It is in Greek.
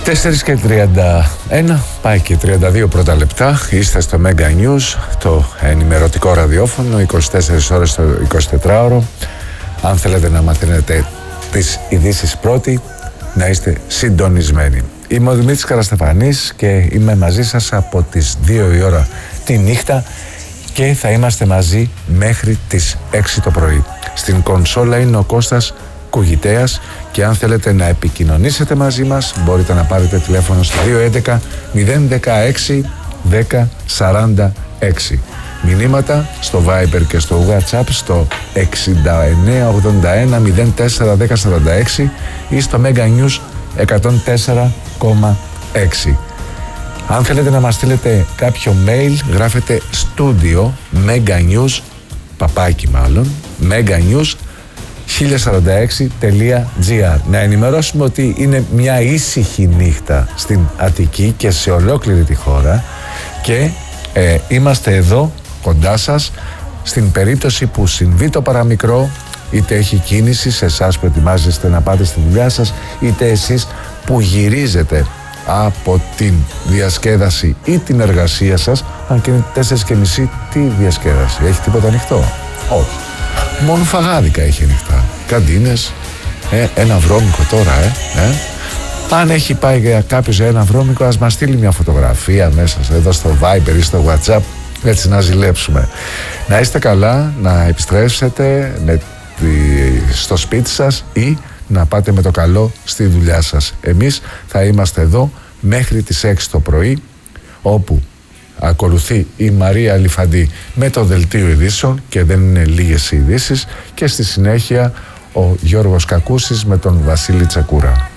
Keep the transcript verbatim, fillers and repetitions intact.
τέσσερα και τριάντα ένα, πάει και τριάντα δύο πρώτα λεπτά. Είστε στο Mega News, το ενημερωτικό ραδιόφωνο, είκοσι τέσσερις ώρες το εικοσιτετράωρο. Αν θέλετε να μαθαίνετε τις ειδήσεις πρώτοι, να είστε συντονισμένοι. Είμαι ο Δημήτρης Καραστεφανής και είμαι μαζί σας από τις δύο η ώρα τη νύχτα και θα είμαστε μαζί μέχρι τις έξι το πρωί. Στην κονσόλα είναι ο Κώστας Κουγητέας και αν θέλετε να επικοινωνήσετε μαζί μας μπορείτε να πάρετε τηλέφωνο στο δύο έντεκα μηδέν δεκαέξι δέκα σαράντα έξι. Μηνύματα στο Viber και στο WhatsApp στο εξήντα εννέα ογδόντα ένα μηδέν τέσσερα δέκα σαράντα έξι ή στο Mega News εκατόν τέσσερα κόμμα έξι. Αν θέλετε να μας στείλετε κάποιο mail, γράφετε studio meganews, παπάκι μάλλον, meganews χίλια σαράντα έξι τελεία τζι άρ. Να ενημερώσουμε ότι είναι μια ήσυχη νύχτα στην Αττική και σε ολόκληρη τη χώρα και ε, είμαστε εδώ κοντά σας στην περίπτωση που συμβεί το παραμικρό, είτε έχει κίνηση σε εσάς που ετοιμάζεστε να πάτε στη δουλειά σας, είτε εσείς που γυρίζετε από την διασκέδαση ή την εργασία σας. Αν και είναι τέσσερις και μισή, τι διασκέδαση, έχει τίποτα ανοιχτό? Όχι. Μόνο φαγάδικα έχει ανοιχτά. Καντίνες, ε, ένα βρώμικο τώρα, ε, ε. Αν έχει πάει για κάποιος ένα βρώμικο, ας μας στείλει μια φωτογραφία μέσα εδώ στο Viber ή στο WhatsApp, έτσι να ζηλέψουμε. Να είστε καλά, να επιστρέψετε με τη, στο σπίτι σας ή να πάτε με το καλό στη δουλειά σας. Εμείς θα είμαστε εδώ μέχρι τις έξι το πρωί, όπου ακολουθεί η Μαρία Αλιφαντή με το δελτίο ειδήσεων και δεν είναι λίγες οι ειδήσεις, και στη συνέχεια ο Γιώργος Κακούσης με τον Βασίλη Τσακούρα.